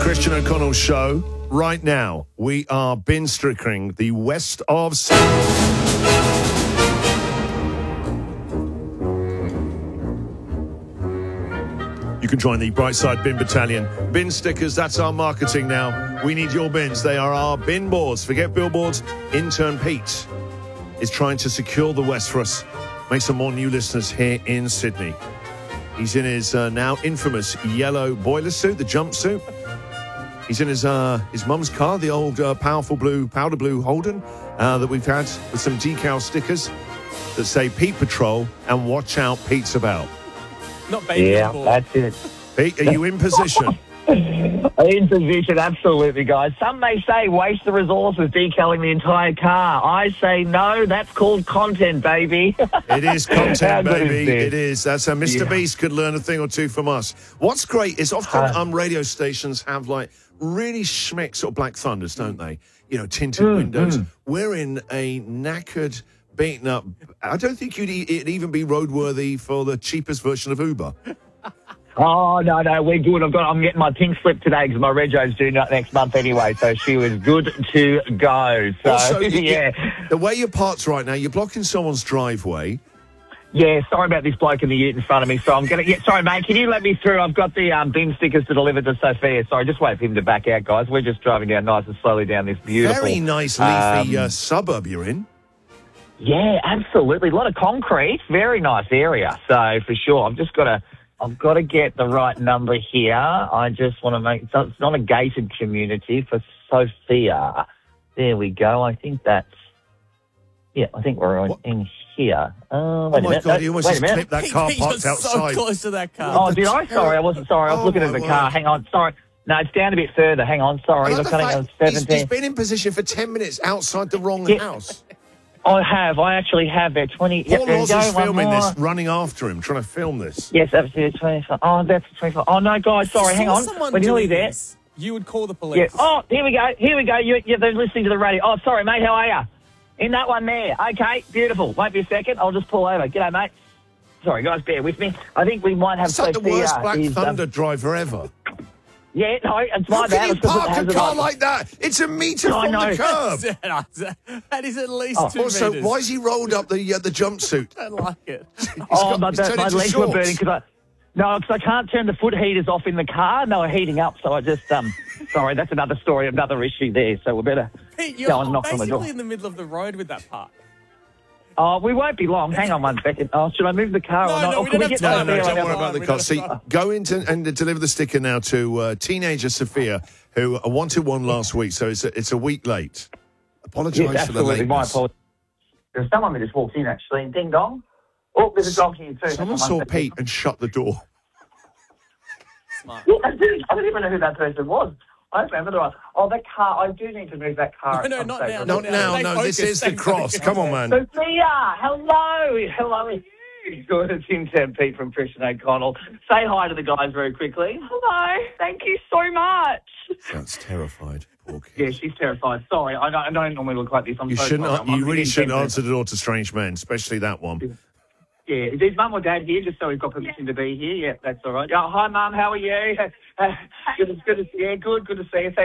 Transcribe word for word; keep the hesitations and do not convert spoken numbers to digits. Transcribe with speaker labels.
Speaker 1: Christian O'Connell Show. Right now, we are bin strickering the west of... You can join the Brightside Bin Battalion. Bin stickers, that's our marketing now. We need your bins. They are our bin boards. Forget billboards. Intern Pete is trying to secure the West for us. Make some more new listeners here in Sydney. He's in his uh, now infamous yellow boiler suit, the jumpsuit. He's in his uh, his mum's car, the old uh, powerful blue, powder blue Holden uh, that we've had with some decal stickers that say Pete Patrol and Watch Out, Pete's About.
Speaker 2: Not baby
Speaker 3: Yeah,
Speaker 2: on board.
Speaker 3: that's it.
Speaker 1: Pete, are you in position?
Speaker 3: In position, absolutely, guys. Some may say waste the resources decaling the entire car. I say no, that's called content, baby.
Speaker 1: It is
Speaker 3: How
Speaker 1: content,
Speaker 3: good is
Speaker 1: baby.
Speaker 3: this?
Speaker 1: It is. That's how Mister
Speaker 3: Yeah.
Speaker 1: Beast could learn a thing or two from us. What's great is often
Speaker 3: Uh,
Speaker 1: um, radio stations have like really schmick sort of Black Thunders, don't they? You know, tinted
Speaker 3: Mm,
Speaker 1: windows. We're in a knackered, beaten up. I don't think you'd e- it'd even be roadworthy for the cheapest version of Uber.
Speaker 3: Oh, no, no, we're good. I've got, I'm getting my pink slip today because my rego's due not next month anyway, so she was good to go. So,
Speaker 1: Also, you-
Speaker 3: yeah.
Speaker 1: The way you're parked right now, you're blocking someone's driveway.
Speaker 3: Yeah, sorry about this bloke in the ute in front of me. So I'm going to... Yeah, sorry, mate, can you let me through? I've got the um, bin stickers to deliver to Sophia. Sorry, just wait for him to back out, guys. We're just driving down nice and slowly down this beautiful...
Speaker 1: Very nice leafy
Speaker 3: um,
Speaker 1: uh, suburb you're in.
Speaker 3: Yeah, absolutely. A lot of concrete. Very nice area. So, for sure, I've just got to... I've got to get the right number here. I just want to make... So it's not a gated community for Sophia. There we go. I think that's... Yeah, I think we're
Speaker 1: What?
Speaker 3: in here. Uh,
Speaker 1: Oh
Speaker 3: wait a
Speaker 1: my
Speaker 3: minute.
Speaker 1: God,
Speaker 3: No,
Speaker 1: you almost
Speaker 3: wait a
Speaker 1: just
Speaker 3: minute.
Speaker 1: clipped that
Speaker 2: Pete,
Speaker 1: car
Speaker 2: Pete,
Speaker 1: parked
Speaker 2: you're
Speaker 1: outside.
Speaker 2: so close to that car.
Speaker 3: Oh, did I? Sorry, I wasn't sorry. I was
Speaker 1: Oh,
Speaker 3: looking at
Speaker 1: my
Speaker 3: the car.
Speaker 1: word.
Speaker 3: Hang on. Sorry. No, it's down a bit further. Hang on. Sorry.
Speaker 1: I
Speaker 3: We're
Speaker 1: love the
Speaker 3: cutting
Speaker 1: fact
Speaker 3: on
Speaker 1: he's, he's
Speaker 3: seventeen.
Speaker 1: been in position for ten minutes outside the wrong
Speaker 3: Yeah.
Speaker 1: house.
Speaker 3: I have. I actually have there. twenty. Yep,
Speaker 1: Paul
Speaker 3: there you
Speaker 1: Laws
Speaker 3: go.
Speaker 1: is
Speaker 3: One
Speaker 1: filming
Speaker 3: more.
Speaker 1: this, running after him, trying to film this.
Speaker 3: Yes, absolutely. twenty-five. Oh, that's twenty-five. Oh, no, guys. Sorry.
Speaker 2: If
Speaker 3: Hang
Speaker 2: you saw
Speaker 3: on.
Speaker 2: someone
Speaker 3: We're nearly
Speaker 2: doing
Speaker 3: there.
Speaker 2: this, you would call the police.
Speaker 3: Yeah. Oh, here we go. Here we go. You, you, they're listening to the radio. Oh, sorry, mate. How are you? In that one there. Okay, beautiful. Wait be a second. I'll just pull over. G'day, mate. Sorry, guys. Bear with me. I think we might have
Speaker 1: It's like the
Speaker 3: Sophia
Speaker 1: worst Black
Speaker 3: is, um,
Speaker 1: Thunder driver ever.
Speaker 3: yeah, no, it's my
Speaker 1: How
Speaker 3: bad.
Speaker 1: can you
Speaker 3: It's 'cause it
Speaker 1: park a
Speaker 3: has
Speaker 1: car
Speaker 3: like-
Speaker 1: like that? It's a metre
Speaker 3: I
Speaker 1: from
Speaker 3: know.
Speaker 1: the curb.
Speaker 2: That is at least
Speaker 3: Oh.
Speaker 2: two
Speaker 1: Also,
Speaker 2: meters.
Speaker 1: why has he rolled up the uh, the jumpsuit?
Speaker 2: I don't like it.
Speaker 3: Oh,
Speaker 1: got-
Speaker 3: my,
Speaker 1: he's
Speaker 3: that,
Speaker 1: turned
Speaker 3: my
Speaker 1: into
Speaker 3: legs were
Speaker 1: shorts.
Speaker 3: burning because I... No, because I can't turn the foot heaters off in the car. No, they're heating up, so I just... um. Sorry, that's another story, another issue there, so we better
Speaker 2: Pete,
Speaker 3: go and
Speaker 2: you're
Speaker 3: knock on the door.
Speaker 2: basically in the middle of the road with that part.
Speaker 3: Oh, we won't be long. Hang on one second. Oh, should I move the car
Speaker 2: No,
Speaker 3: or not?
Speaker 2: no,
Speaker 3: Oh,
Speaker 2: we
Speaker 3: can
Speaker 2: don't
Speaker 3: get
Speaker 2: have
Speaker 1: No,
Speaker 2: time.
Speaker 1: no,
Speaker 3: there
Speaker 1: don't
Speaker 3: right
Speaker 1: worry
Speaker 3: now?
Speaker 1: about the
Speaker 2: We
Speaker 1: car.
Speaker 2: don't
Speaker 1: See,
Speaker 2: have time.
Speaker 1: go into and deliver the sticker now to uh, teenager Sophia, who wanted one last week, so it's a, it's a week late. Apologise
Speaker 3: Yes,
Speaker 1: for the
Speaker 3: absolutely. My
Speaker 1: lateness.
Speaker 3: apologies. There's someone that just walked in, actually. Ding dong. Oh, there's a dog here, too.
Speaker 1: Someone
Speaker 3: Hang on
Speaker 1: saw
Speaker 3: one second.
Speaker 1: Pete and shut the door.
Speaker 2: Smart.
Speaker 3: Yeah, I did. I don't even know who that person was. I don't remember the one. Oh, that car. I do need to move that car.
Speaker 2: No, no,
Speaker 3: at some
Speaker 2: not
Speaker 3: stage.
Speaker 2: now,
Speaker 1: Not
Speaker 2: no,
Speaker 1: now,
Speaker 2: stay
Speaker 1: no, this
Speaker 2: focused,
Speaker 1: is the
Speaker 2: stay
Speaker 1: cross.
Speaker 2: focused.
Speaker 1: Come on, man.
Speaker 3: Sophia, hello. Hello. Good. It's Intern Pete from Christian O'Connell. Say hi to the guys very quickly.
Speaker 4: Hello. Thank you so much.
Speaker 1: That's terrified. Poor kid.
Speaker 3: Yeah, she's terrified. Sorry, I don't, I don't normally look like this. I'm
Speaker 1: You
Speaker 3: so
Speaker 1: shouldn't.
Speaker 3: sorry. I'm-
Speaker 1: You
Speaker 3: I'm
Speaker 1: really
Speaker 3: being
Speaker 1: shouldn't
Speaker 3: intense.
Speaker 1: answer the door to strange men, especially that one.
Speaker 3: Yeah, is his mum or dad here, just so he's got permission to be here? Yeah, that's all right. Oh, hi, Mum. How are you? Uh, good, good to see you. Good, good to see you.